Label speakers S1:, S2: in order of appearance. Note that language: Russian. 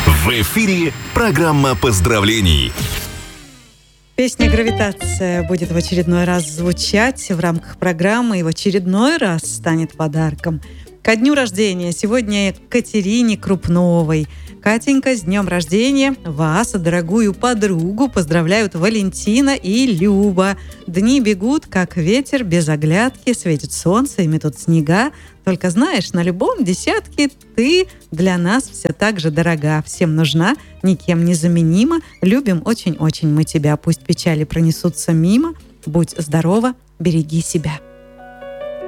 S1: В эфире программа поздравлений.
S2: Песня «Гравитация» будет в очередной раз звучать в рамках программы и в очередной раз станет подарком. Ко дню рождения сегодня Катерине Крупновой. Катенька, с днем рождения! Вас, дорогую подругу, поздравляют Валентина и Люба. Дни бегут, как ветер, без оглядки, светит солнце и метут снега. Только знаешь, на любом десятке ты для нас все так же дорога. Всем нужна, никем не заменима. Любим очень-очень мы тебя. Пусть печали пронесутся мимо. Будь здорова, береги себя.